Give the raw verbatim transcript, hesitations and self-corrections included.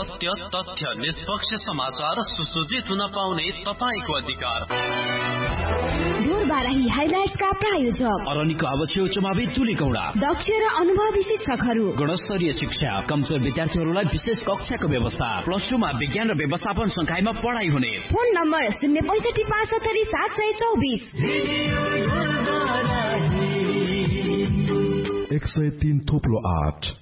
सत्य, तथ्य, निष्पक्ष समाचार र सुसज्जित हुन पाउने तपाईको अधिकार। ढोरबाराही हाइलाइट्सका प्रायोजक अरनिको आवश्यक चुमावी तुली गौडा, दक्ष र अनुभवी शिक्षकहरू, गुणस्तरीय शिक्षा, कमजोर विद्यार्थीहरूलाई विशेष कक्षाको व्यवस्था, प्लस टूमा विज्ञान र व्यवस्थापन संकायमा पढाइ हुने। फोन नम्बर शून्य पैसठी पाँच सत्तरी सात सय चौबिस एक सय तीन थोप्लो आठ।